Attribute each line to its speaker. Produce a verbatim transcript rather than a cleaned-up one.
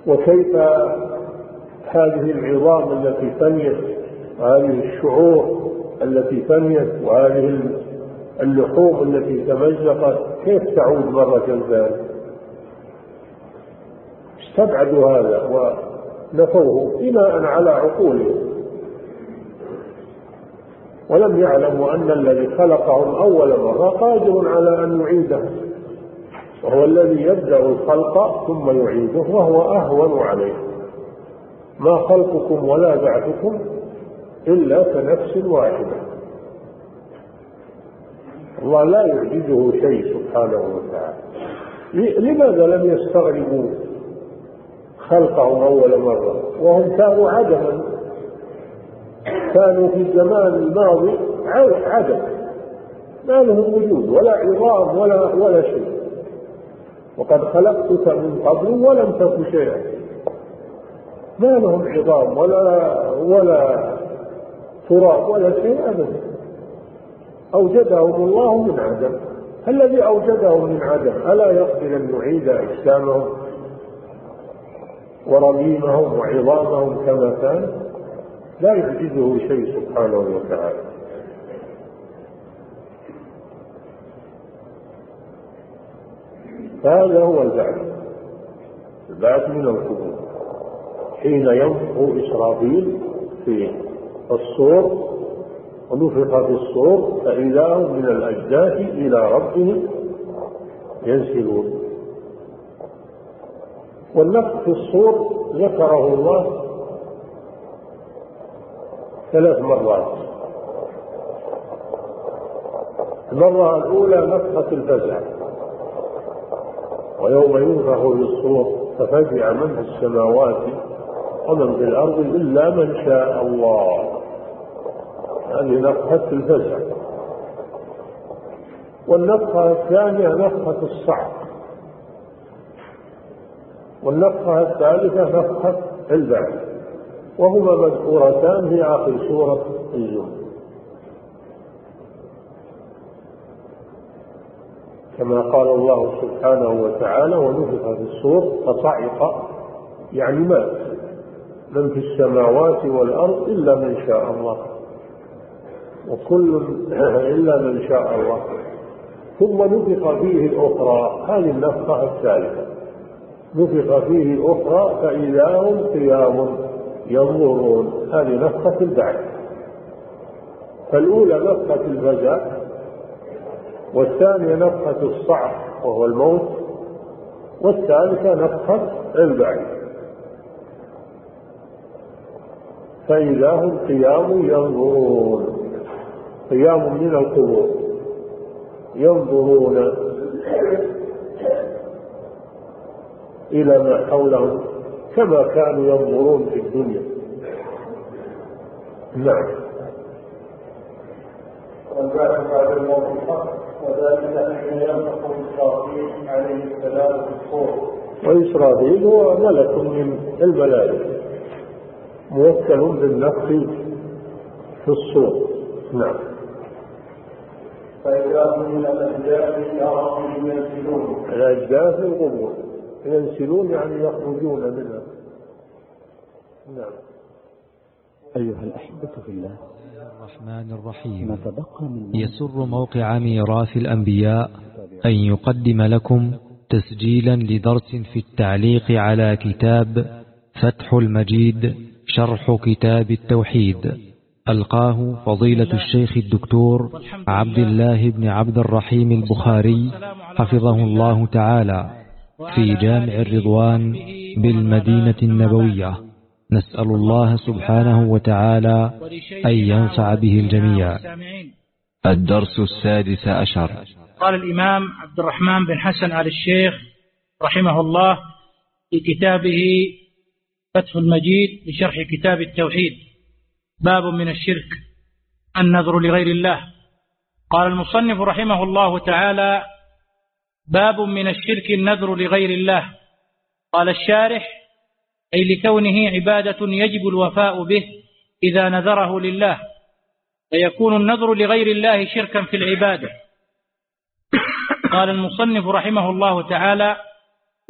Speaker 1: وكيف هذه العظام التي فنيت وهذه الشعور التي فنيت وهذه اللحوم التي تمزقت كيف تعود مرة ثانية؟ استبعدوا هذا ونفوه بناء على عقولهم، ولم يعلموا أن الذي خلقهم أول مرة قادر على أن يعيده، وهو الذي يبدأ الخلق ثم يعيده وهو أهون عليه. ما خلقكم ولا بعثكم إلا كنفس واحدة. الله لا يعجزه شيء سبحانه وتعالى. لماذا لم يستغربوا خلقهم أول مرة وهم كانوا عدما؟ كانوا في الزمان الماضي عدم، ما لهم وجود ولا عظام ولا ولا شيء، وقد خلقتك من قبل ولم تك شيئا. ما لهم عظام ولا ولا تراب ولا شيء أبدا. أوجدهم الله من عدم. الذي أوجدهم من عدم ألا يقدر أن يعيد أجسامهم ورميمهم وعظامهم كما كان؟ لا يعجزه شيء سبحانه وتعالى. هذا هو البعث، البعث من القبور، حين ينفخ إسرافيل في الصور ونفخ في الصور فإذا هم من الأجداث إلى ربهم ينسلون. والنفخ في الصور ذكره الله ثلاث مرات. المرة الأولى نفخة الفزع، ويوم ينفخ في الصور ففزع من في السماوات ومن في الأرض إلا من شاء الله. هذه نفخة الفزع. والنفخة الثانية نفخة الصعق، والنفخة الثالثة نفخة البعث، وهما مذكورتان في آخر سورة الزمر، كما قال الله سبحانه وتعالى: ونفخ في الصور فصعق، يعني مات من في السماوات والأرض إلا من شاء الله، وكل إلا من شاء الله. ثم نفخ فيه الأخرى، هذه النفخة الثالثة، نفخ فيه الأخرى فإذا هم قيام ينظرون، هذه نفخة البعث. فالأولى نفخة الفزع، والثانية نفخة الصعق وهو الموت، والثالثة نفخة البعث فإذا هم قيام ينظرون، قيام من القبور ينظرون إلى ما حولهم كما كانوا ينظرون في الدنيا. نعم.
Speaker 2: والبعث بعد الموت الحق، وذلك حين ينفخ إسرافيل عليه السلام في الصور.
Speaker 1: وإسرافيل هو ملك من الملائكة موكل بالنفخ في الصور. نعم.
Speaker 2: فإذا هم من الأجداث إلى ربهم ينسلون.
Speaker 1: الأجداث القبور ينسلون يعني يخرجون منها. نعم.
Speaker 3: أيها الأحبة في الله،
Speaker 4: الرحمن الرحيم.
Speaker 3: نتبقى من
Speaker 4: يسر موقع ميراث الأنبياء أن يقدم لكم تسجيلا لدرس في التعليق على كتاب فتح المجيد شرح كتاب التوحيد، ألقاه فضيلة الشيخ الدكتور عبد الله بن عبد الرحيم البخاري حفظه الله تعالى في جامع الرضوان بالمدينة النبوية. نسأل الله سبحانه وتعالى أن ينفع به الجميع. الدرس السادس عشر.
Speaker 5: قال الإمام عبد الرحمن بن حسن آل الشيخ رحمه الله في كتابه فتح المجيد لشرح كتاب التوحيد: باب من الشرك النذر لغير الله. قال المصنف رحمه الله تعالى: باب من الشرك النذر لغير الله. قال الشارح: أي لكونه عبادة يجب الوفاء به إذا نذره لله، فيكون النذر لغير الله شركا في العبادة. قال المصنف رحمه الله تعالى: